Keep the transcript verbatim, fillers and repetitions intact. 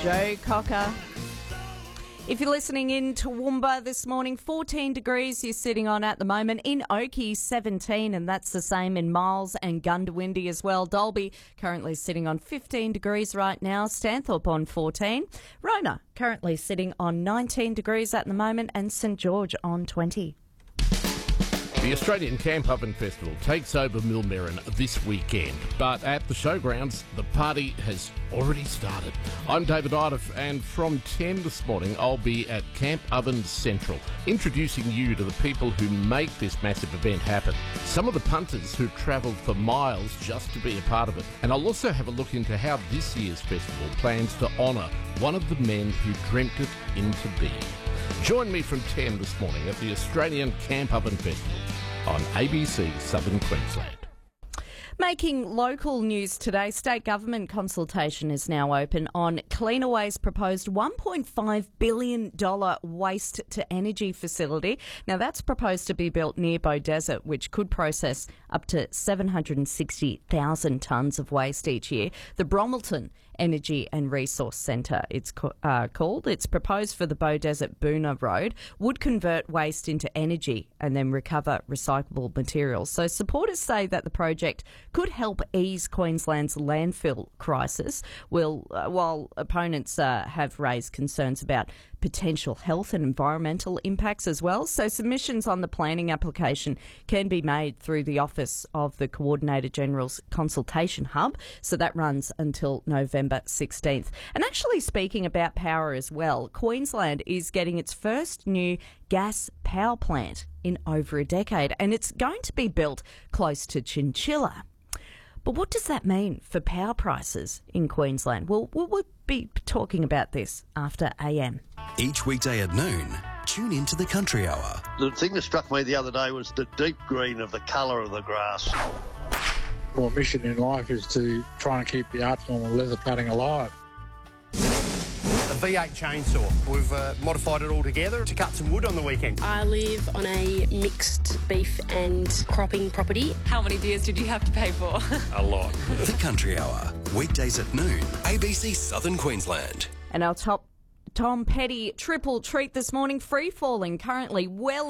Joe Cocker. If you're listening in Toowoomba this morning, fourteen degrees you're sitting on at the moment. In Oakey, seventeen, and that's the same in Miles and Gundawindi as well. Dalby currently sitting on fifteen degrees right now. Stanthorpe on fourteen. Rona currently sitting on nineteen degrees at the moment, and St George on twenty. The Australian Camp Oven Festival takes over Millmerran this weekend, but at the showgrounds, the party has already started. I'm David Idef, and from ten this morning, I'll be at Camp Oven Central, introducing you to the people who make this massive event happen. Some of the punters who've travelled for miles just to be a part of it. And I'll also have a look into how this year's festival plans to honour one of the men who dreamt it into being. Join me from ten this morning at the Australian Camp Oven Festival on A B C Southern Queensland. Making local news today, state government consultation is now open on Cleanaway's proposed one point five billion dollars waste-to-energy facility. Now, that's proposed to be built near Beaudesert, which could process up to seven hundred sixty thousand tonnes of waste each year. The Bromelton Energy and Resource Centre, it's uh, called. It's proposed for the Beaudesert Boonah Road, would convert waste into energy and then recover recyclable materials. So supporters say that the project could help ease Queensland's landfill crisis, will, uh, while opponents uh, have raised concerns about potential health and environmental impacts as well. So submissions on the planning application can be made through the Office of the Coordinator General's Consultation Hub. So that runs until November sixteenth. And actually, speaking about power as well, Queensland is getting its first new gas power plant in over a decade, and it's going to be built close to Chinchilla. But what does that mean for power prices in Queensland? Well, we'll be talking about this after A M. Each weekday at noon, tune into the Country Hour. The thing that struck me the other day was the deep green of the colour of the grass. Our mission in life is to try and keep the art form of leather cutting alive. A V eight chainsaw. We've uh, modified it all together to cut some wood on the weekend. I live on a mixed beef and cropping property. How many beers did you have to pay for? A lot. The Country Hour, weekdays at noon, A B C Southern Queensland. And our top Tom Petty triple treat this morning, free falling currently well